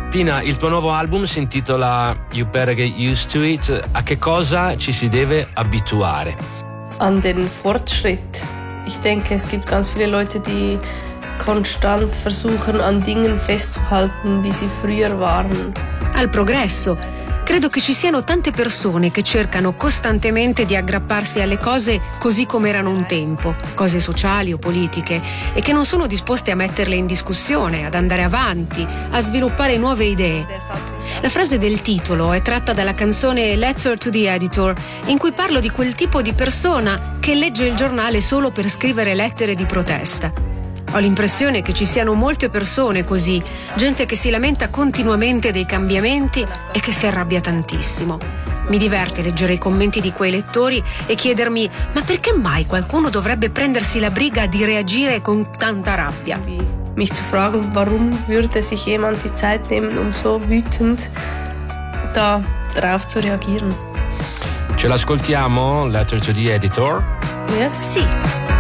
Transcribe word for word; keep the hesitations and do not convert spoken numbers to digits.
Pina, il tuo nuovo album si intitola You Better Get Used to It. A che cosa ci si deve abituare? An den Fortschritt. Ich denke, es gibt ganz viele Leute, die konstant versuchen, an Dingen festzuhalten, wie sie früher waren. Al progresso. Credo che ci siano tante persone che cercano costantemente di aggrapparsi alle cose così come erano un tempo, cose sociali o politiche, e che non sono disposte a metterle in discussione, ad andare avanti, a sviluppare nuove idee. La frase del titolo è tratta dalla canzone Letter to the Editor, in cui parlo di quel tipo di persona che legge il giornale solo per scrivere lettere di protesta. Ho l'impressione che ci siano molte persone così, gente che si lamenta continuamente dei cambiamenti e che si arrabbia tantissimo. Mi diverte leggere i commenti di quei lettori e chiedermi: ma perché mai qualcuno dovrebbe prendersi la briga di reagire con tanta rabbia? Mich zu fragen, warum würde sich jemand die Zeit nehmen, um so wütend da drauf zu reagieren? Ce l'ascoltiamo, Letter to the Editor? Yes? Sì.